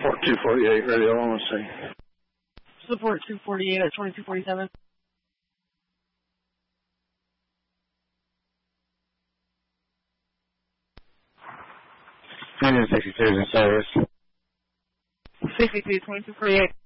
Support 248, radio on scene. Support 248 at 2247. Union 62 is in service. 62, 2248.